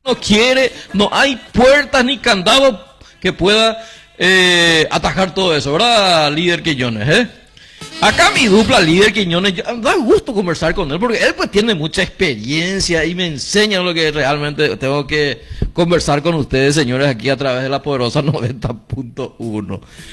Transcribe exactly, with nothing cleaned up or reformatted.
no quiere, no hay puertas ni candado que pueda eh, atajar todo eso, ¿verdad, líder Quiñones? ¿eh? Acá mi dupla, líder Quiñones, yo, da gusto conversar con él, porque él pues tiene mucha experiencia y me enseña lo que realmente tengo que conversar con ustedes, señores, aquí a través de la poderosa noventa punto uno.